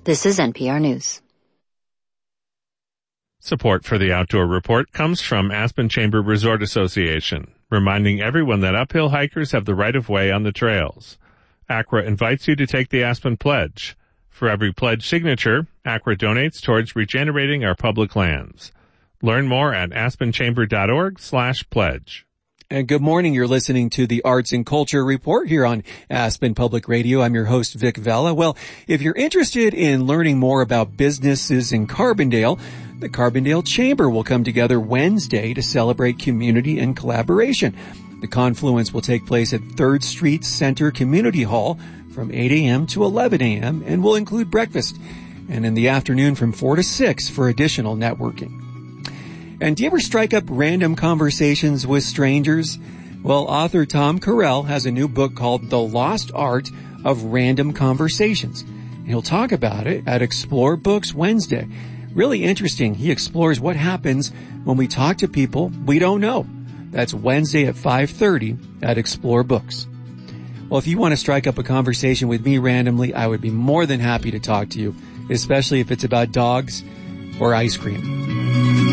This is NPR News. Support for the Outdoor Report comes from Aspen Chamber Resort Association, reminding everyone that uphill hikers have the right of way on the trails. ACRA invites you to take the Aspen Pledge. For every pledge signature, ACRA donates towards regenerating our public lands. Learn more at aspenchamber.org/pledge. And good morning. You're listening to the Arts and Culture Report here on Aspen Public Radio. I'm your host, Vic Vela. Well, if you're interested in learning more about businesses in Carbondale, the Carbondale Chamber will come together Wednesday to celebrate community and collaboration. The confluence will take place at 3rd Street Center Community Hall from 8 a.m. to 11 a.m. and will include breakfast, and in the afternoon from 4 to 6 for additional networking. And do you ever strike up random conversations with strangers? Well, author Tom Carell has a new book called The Lost Art of Random Conversations. He'll talk about it at Explore Books Wednesday. Really interesting. He explores what happens when we talk to people we don't know. That's Wednesday at 5:30 at Explore Books. Well, if you want to strike up a conversation with me randomly, I would be more than happy to talk to you, especially if it's about dogs or ice cream.